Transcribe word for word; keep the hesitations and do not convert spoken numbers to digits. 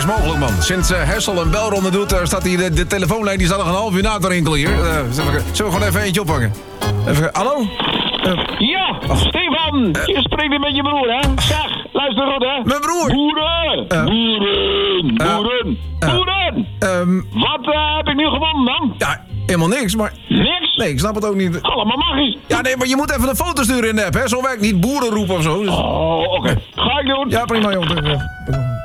mogelijk, man. Sinds uh, Hessel een belronde doet, uh, staat hier de, de telefoonlijn... die staat nog een half uur na te rinkelen hier. Uh, zullen, we, zullen we gewoon even eentje oppakken? Even, hallo? Uh, ja, oh. Stefan, uh, je spreekt met je broer, hè? Zeg, luister goed, hè? Mijn broer! Boeren! Uh, boeren! Boeren! Uh, boeren! Uh, um, Wat uh, heb ik nu gewonnen, dan? Ja, helemaal niks, maar... Niks? Nee, ik snap het ook niet. Allemaal magisch. Ja, nee, maar je moet even een foto sturen in de app, hè? Zo werkt niet boeren roepen of zo. Dus... Oh, oké. Okay. Ga ik doen. Ja, prima, joh.